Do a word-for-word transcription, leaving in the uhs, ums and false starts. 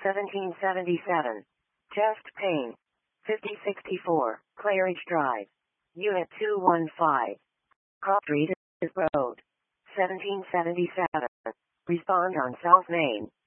seventeen seventy-seven. Chest pain. fifty sixty-four, Claridge Drive. Unit two one five. Call Street is Road. seventeen seventy-seven. Respond on South Main.